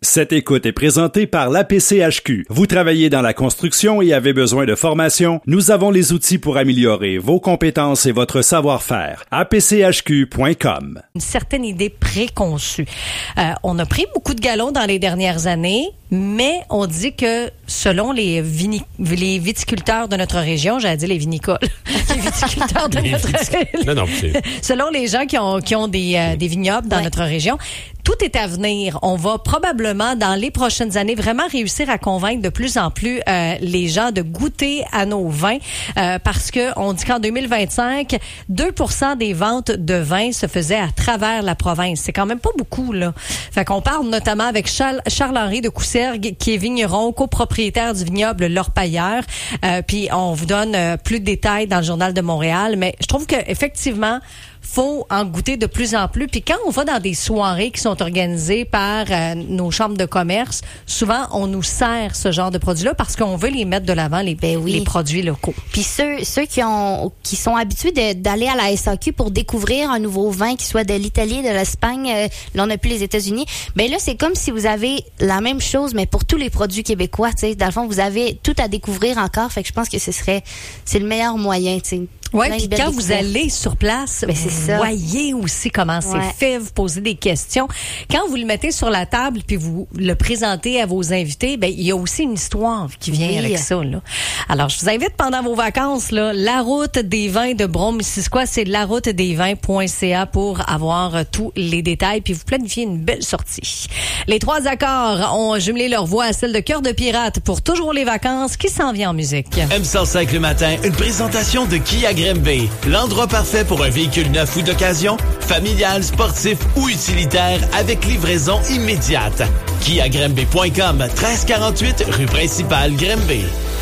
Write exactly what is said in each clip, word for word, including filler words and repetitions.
Cette écoute est présentée par l'A P C H Q. Vous travaillez dans la construction et avez besoin de formation? Nous avons les outils pour améliorer vos compétences et votre savoir-faire. A P C H Q point com. Une certaine idée préconçue. Euh, on a pris beaucoup de galons dans les dernières années, mais on dit que selon les, vini- les viticulteurs de notre région, j'allais dire les vinicoles, les viticulteurs de les notre vitic- région, non, non, c'est... selon les gens qui ont, qui ont des, euh, des vignobles dans ouais. notre région, tout est à venir. On va probablement, dans les prochaines années, vraiment réussir à convaincre de plus en plus euh, les gens de goûter à nos vins euh, parce que on dit qu'en deux mille vingt-cinq, deux pour cent des ventes de vins se faisaient à travers la province. C'est quand même pas beaucoup, là. Fait qu'on parle notamment avec Charles, Charles-Henri de Coussergues, qui est vigneron, copropriétaire du vignoble L'Orpailleur. Euh, puis on vous donne euh, plus de détails dans le Journal de Montréal. Mais je trouve qu'effectivement, faut en goûter de plus en plus. Puis quand on va dans des soirées qui sont organisées par euh, nos chambres de commerce, souvent, on nous sert ce genre de produits-là parce qu'on veut les mettre de l'avant, les, ben oui. les produits locaux. Puis ceux, ceux qui ont qui sont habitués de, d'aller à la S A Q pour découvrir un nouveau vin, qui soit de l'Italie, de l'Espagne, euh, là, on n'a plus les États-Unis, ben là, c'est comme si vous avez la même chose, mais pour tous les produits québécois, tu sais. Dans le fond, vous avez tout à découvrir encore. Fait que je pense que ce serait, c'est le meilleur moyen, tu sais. Oui, puis quand vous allez sur place, ben, vous ça. voyez aussi comment c'est ouais. fait, vous posez des questions. Quand vous le mettez sur la table puis vous le présentez à vos invités, ben il y a aussi une histoire qui vient oui. avec ça. Là. Alors, je vous invite pendant vos vacances, là, la route des vins de Brome-Missisquoi, c'est la route des vins point c a pour avoir euh, tous les détails puis vous planifiez une belle sortie. Les trois accords ont jumelé leur voix à celle de Cœur de Pirate pour Toujours les vacances qui s'en vient en musique. M cent cinq le matin, une présentation de Kia Grimby. L'endroit parfait pour un véhicule neuf ou d'occasion, familial, sportif ou utilitaire avec livraison immédiate. Kia Grimby point com, treize quarante-huit rue principale Grimby.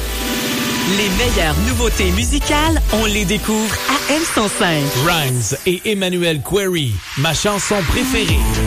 Les meilleures nouveautés musicales, on les découvre à M cent cinq. Rhymes et Emmanuel Query, ma chanson préférée.